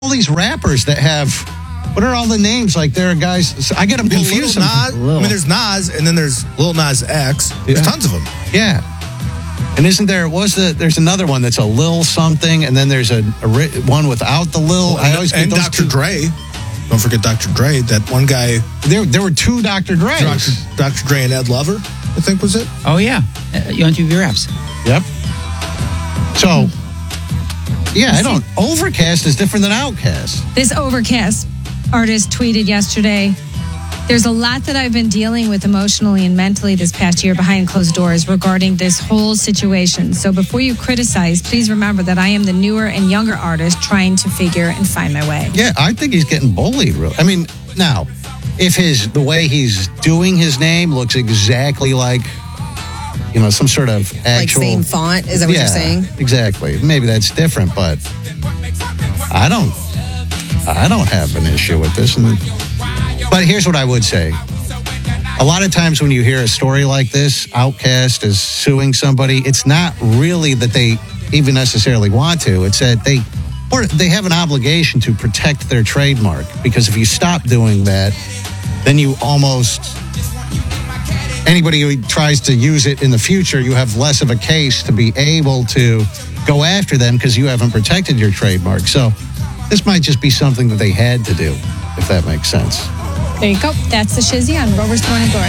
all these rappers that have, what are all the names? Like, there are guys, I get them confused. Lil Nas, I mean, there's Nas, and then there's Lil Nas X. There's tons of them. Yeah. And isn't there, there's another one that's a Lil something, and then there's a one without the Lil. I always get those Dr. Dre. Don't forget Dr. Dre, that one guy. There were two Dr. Dre's. Dr. Dre and Ed Lover, I think was it. Oh, yeah. You want to be raps. Yep. So, yeah, Overcast is different than Outkast. This Overcast artist tweeted yesterday, there's a lot that I've been dealing with emotionally and mentally this past year behind closed doors regarding this whole situation. So before you criticize, please remember that I am the newer and younger artist trying to figure and find my way. Yeah, I think he's getting bullied. Really. I mean, now, if the way he's doing his name looks exactly like, some sort of actual... Like same font? Is that what you're saying? Exactly. Maybe that's different, but I don't have an issue with this. But here's what I would say. A lot of times when you hear a story like this, Outkast is suing somebody, it's not really that they even necessarily want to. It's that they have an obligation to protect their trademark. Because if you stop doing that, then you almost... Anybody who tries to use it in the future, you have less of a case to be able to go after them because you haven't protected your trademark. So this might just be something that they had to do, if that makes sense. There you go. That's the Shizzy on Rover's Morning Glory.